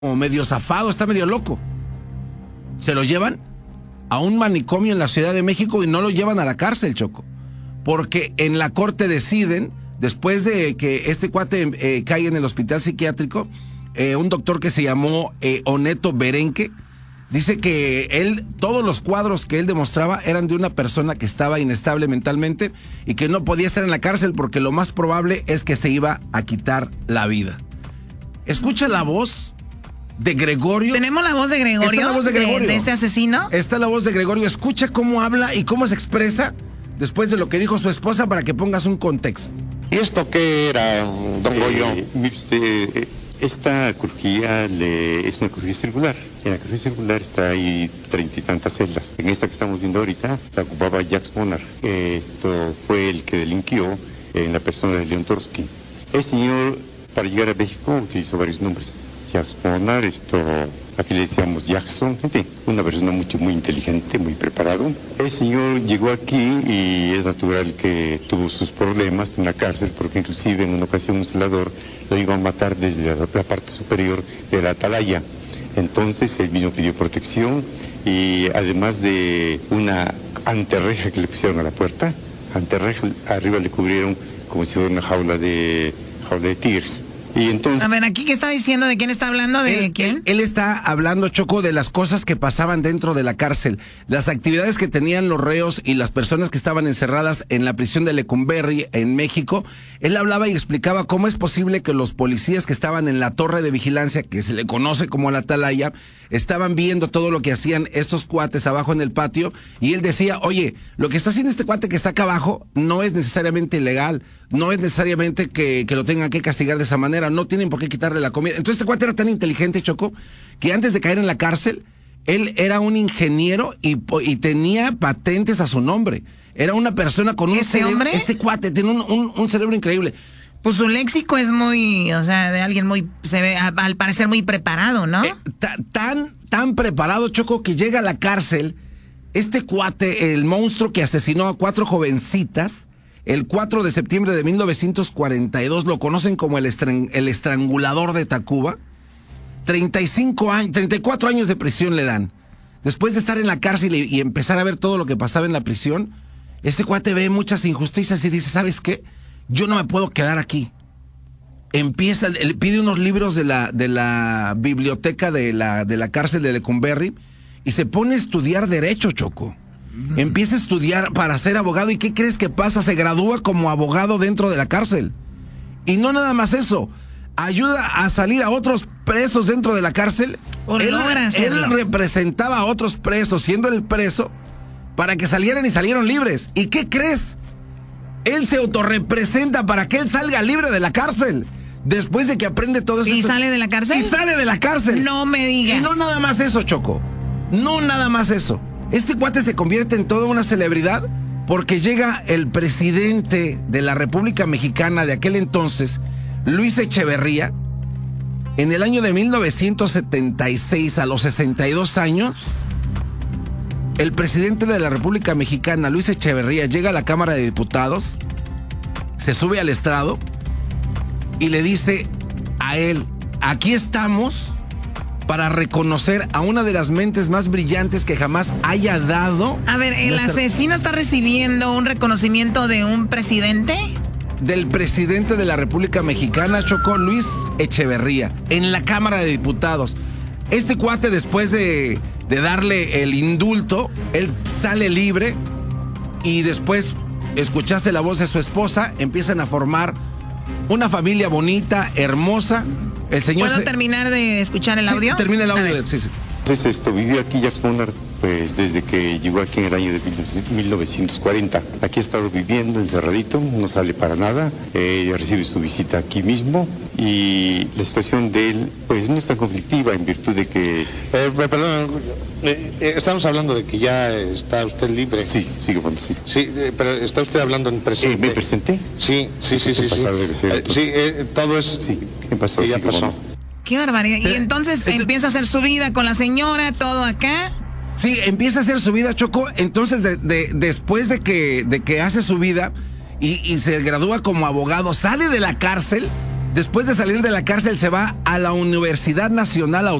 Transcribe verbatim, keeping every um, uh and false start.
como medio zafado, está medio loco. Se lo llevan a un manicomio en la Ciudad de México y no lo llevan a la cárcel, Choco. Porque en la corte deciden, después de que este cuate eh, caiga en el hospital psiquiátrico, eh, un doctor que se llamó eh, Oneto Berenque, dice que él, todos los cuadros que él demostraba eran de una persona que estaba inestable mentalmente y que no podía estar en la cárcel porque lo más probable es que se iba a quitar la vida. Escucha la voz de Gregorio. ¿Tenemos la voz de Gregorio? Está la voz de Gregorio. ¿De, de este asesino? Está la voz de Gregorio. Escucha cómo habla y cómo se expresa después de lo que dijo su esposa para que pongas un contexto. ¿Y esto qué era, don Goyo? Eh, mire usted, eh, esta crujía le, es una crujía circular. En la crujía circular está ahí treinta y tantas celdas. En esta que estamos viendo ahorita la ocupaba Jacques Monard. Eh, esto fue el que delinquió en la persona de León Trotsky. El señor, para llegar a México, utilizó varios nombres. Jacques Monard, esto, aquí le decíamos Jackson, una persona mucho, muy inteligente, muy preparado. El señor llegó aquí y es natural que tuvo sus problemas en la cárcel, porque inclusive en una ocasión un celador lo iba a matar desde la, la parte superior de la atalaya. Entonces él mismo pidió protección y además de una anterreja que le pusieron a la puerta, anterreja, arriba le cubrieron como si fuera una jaula de, jaula de tigres. Y entonces, a ver, aquí qué está diciendo, ¿de quién está hablando? ¿De él, quién? Él, él está hablando, Choco, de las cosas que pasaban dentro de la cárcel, las actividades que tenían los reos y las personas que estaban encerradas en la prisión de Lecumberri en México. Él hablaba y explicaba cómo es posible que los policías que estaban en la torre de vigilancia, que se le conoce como la atalaya, estaban viendo todo lo que hacían estos cuates abajo en el patio, y él decía, oye, lo que está haciendo este cuate que está acá abajo no es necesariamente ilegal, no es necesariamente que, que lo tengan que castigar de esa manera, no tienen por qué quitarle la comida. Entonces este cuate era tan inteligente, Choco, que antes de caer en la cárcel, él era un ingeniero y, y tenía patentes a su nombre. Era una persona con un ¿Este cerebro, hombre? este cuate tiene un, un, un cerebro increíble. Pues su léxico es muy, o sea, de alguien muy, se ve al parecer muy preparado, ¿no? Eh, tan, tan preparado, Choco, que llega a la cárcel, este cuate, el monstruo que asesinó a cuatro jovencitas, el cuatro de septiembre de mil novecientos cuarenta y dos, lo conocen como el, estran, el estrangulador de Tacuba. treinta y cinco años, treinta y cuatro años de prisión le dan. Después de estar en la cárcel y, y empezar a ver todo lo que pasaba en la prisión, este cuate ve muchas injusticias y dice, ¿sabes qué? Yo no me puedo quedar aquí. Empieza, él pide unos libros de la, de la biblioteca de la, de la cárcel de Lecumberri y se pone a estudiar derecho, Choco. Mm. Empieza a estudiar para ser abogado. ¿Y qué crees que pasa? Se gradúa como abogado dentro de la cárcel. Y no nada más eso, ayuda a salir a otros presos dentro de la cárcel. Él, él representaba a otros presos, siendo el preso, para que salieran y salieron libres. ¿Y qué crees? Él se autorrepresenta para que él salga libre de la cárcel. Después de que aprende todo eso. ¿Y sale de la cárcel? Y sale de la cárcel. No me digas. Y no nada más eso, Choco. No nada más eso. Este cuate se convierte en toda una celebridad porque llega el presidente de la República Mexicana de aquel entonces, Luis Echeverría, en el año de mil novecientos setenta y seis, a los sesenta y dos años. El presidente de la República Mexicana, Luis Echeverría, llega a la Cámara de Diputados, se sube al estrado y le dice a él, aquí estamos para reconocer a una de las mentes más brillantes que jamás haya dado. A ver, ¿el nuestra... asesino está recibiendo un reconocimiento de un presidente? Del presidente de la República Mexicana, Choco, Luis Echeverría, en la Cámara de Diputados. Este cuate, después de... de darle el indulto, él sale libre y después escuchaste la voz de su esposa, empiezan a formar una familia bonita, hermosa. El señor ¿Puedo se... terminar de escuchar el audio? Sí, termina el audio. Sí, sí. Entonces esto, vivió aquí Jacques Monard pues desde que llegó aquí en el año de mil novecientos cuarenta. Aquí ha estado viviendo encerradito, no sale para nada, eh, recibe su visita aquí mismo y la situación de él pues no es tan conflictiva en virtud de que... Eh, perdón, eh, eh, estamos hablando de que ya está usted libre. Sí, sigue cuando sí. Sí, eh, pero está usted hablando en presente. Eh, ¿Me presenté? Sí, sí, sí, sí. sí. Debe ser, eh, sí eh, todo es... Sí, ¿qué pasó? Ya sí, pasó. No. Qué barbaridad. Y entonces eh, empieza a hacer su vida con la señora, todo acá. Sí, empieza a hacer su vida, Choco. Entonces, de, de, después de que, de que hace su vida y, y se gradúa como abogado, sale de la cárcel Después de salir de la cárcel se va a la Universidad Nacional